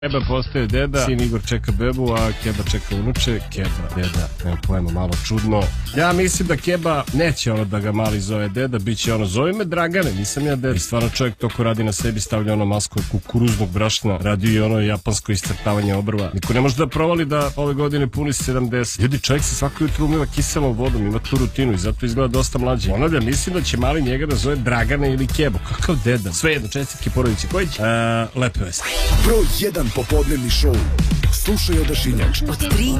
Keba postaje deda, sin Igor čeka bebu, a Keba čeka unuče. Keba, deda, nemam pojma, malo čudno. Ja mislim da Keba neće ono da ga mali zove deda, bit će ono, zove me Dragane, nisam ja deda. I stvarno čovjek to ko radi na sebi, stavlja ono masku kukuruznog brašna, radi i ono japansko iscrtavanje obrva. Niko ne može da provali da ove godine puni 70. Ljudi, čovjek se svako jutro umiva kiselom vodom, ima tu rutinu i zato izgleda dosta mlađi. Ponavljam, mislim da će mali njega da zove Dragane ili Kebu. Kakav deda? Svejedno, čestitke porodici. Koji će? Lepe vesti. Broj 1 popodnevni šou. Slušaj Odašiljač. Od 3